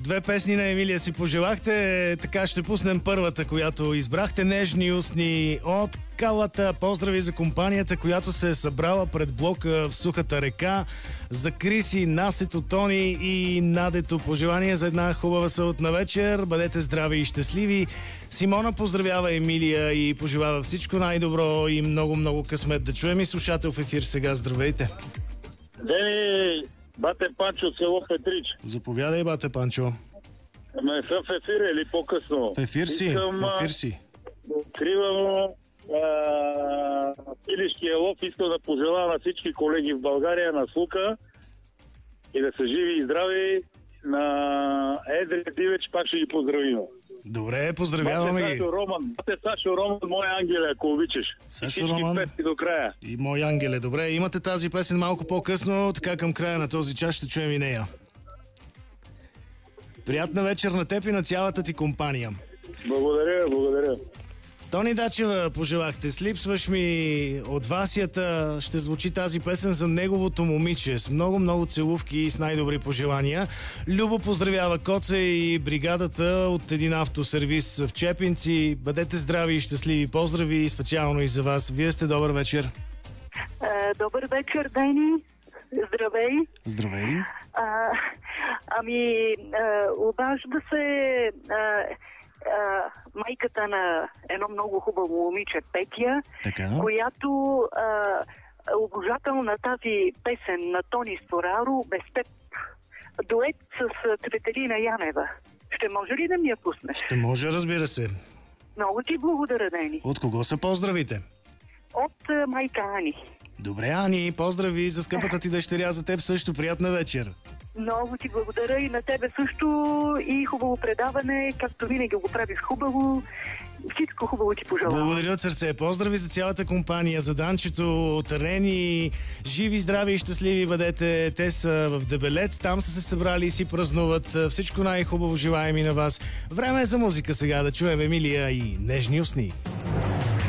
Две песни на Емилия си пожелахте. Така ще пуснем първата, която избрахте. Нежни устни от Калата. Поздрави за компанията, която се е събрала пред блока в Сухата река. За Криси, Насето, Тони и Надето. Пожелания за една хубава съботна вечер. Бъдете здрави и щастливи. Симона поздравява Емилия и пожелава всичко най-добро и много късмет. Да чуем и слушател в ефир сега. Здравейте! Дени, бате Панчо, село Петрич. Заповядай, бате Панчо. Ме съм в ефир или по-късно? В ефир си, в ефир си. Откривам пилешкия лов. Искам да пожелая на всички колеги в България, на Слука, и да са живи и здрави. На Едри Дивеч пак ще ги поздравим. Добре, поздравяваме ги. Бате Сашо Роман, мой ангеле, ако обичаш. Сашо Роман песни до края. И мой ангеле. Добре, имате тази песен малко по-късно, така към края на този час ще чуем и нея. Приятна вечер на теб и на цялата ти компания. Благодаря. Тони Дачева пожелахте. С липсваш ми от Васията. Ще звучи тази песен за неговото момиче. С много целувки и с най-добри пожелания. Любо поздравява Коце и бригадата от един автосервис в Чепинци. Бъдете здрави и щастливи. Поздрави специално и за вас. Вие сте добър вечер. Добър вечер, Дени. Здравей. Здравей. Обажда се майката на едно много хубаво момиче, Петя, която обожател на тази песен на Тони Стораро, "Без теб", дует с Цветелина Янева. Ще може ли да ми я пуснеш? Ще може, разбира се. Много ти благодаря, Дени. От кого са поздравите? От майка Ани. Добре, Ани, поздрави за скъпата ти дъщеря, за теб също. Приятна вечер. Много ти благодаря и на тебе също, и хубаво предаване, както винаги го правиш хубаво. Всичко хубаво ти пожелавам. Благодаря от сърце. Поздрави за цялата компания, за Данчето, от Рени. Живи, здрави и щастливи бъдете. Те са в Дебелец, там са се събрали и си празнуват. Всичко най-хубаво желаем и на вас. Време е за музика сега, да чуем Емилия и "Нежни устни".